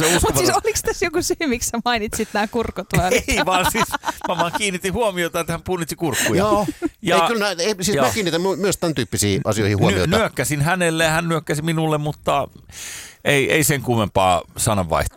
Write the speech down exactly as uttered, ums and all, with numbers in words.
se uskomaton. Mutta siis oliko tässä joku syy, miksi sä mainitsit nämä kurkut? Ei vaan siis, mä vaan kiinnitin huomiota, että hän punnitsi kurkkuja. Joo, ja, ei, kyllä, ei, siis joo. mä kiinnitän myös tämän tyyppisiin asioihin huomiota. Ny- nyökkäsin hänelle, hän nyökkäsi minulle, mutta ei, ei sen kummempaa sananvaihtoa.